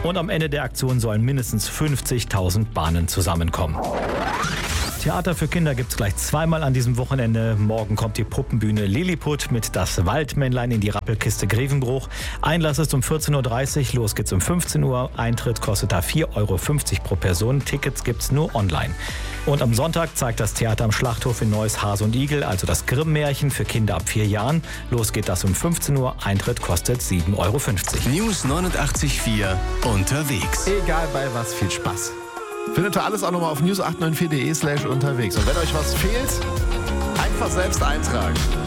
Und am Ende der Aktion sollen mindestens 50.000 Bahnen zusammenkommen. Theater für Kinder gibt's gleich zweimal an diesem Wochenende. Morgen kommt die Puppenbühne Lilliput mit Das Waldmännlein in die Rappelkiste Grevenbruch. Einlass ist um 14.30 Uhr, los geht's um 15 Uhr. Eintritt kostet da 4,50 Euro pro Person. Tickets gibt's nur online. Und am Sonntag zeigt das Theater am Schlachthof in Neuss Hase und Igel, also das Grimm-Märchen für Kinder ab 4 Jahren. Los geht das um 15 Uhr. Eintritt kostet 7,50 Euro. News 89.4 unterwegs. Egal bei was, viel Spaß. Findet ihr alles auch nochmal auf news894.de/unterwegs. Und wenn euch was fehlt, einfach selbst eintragen.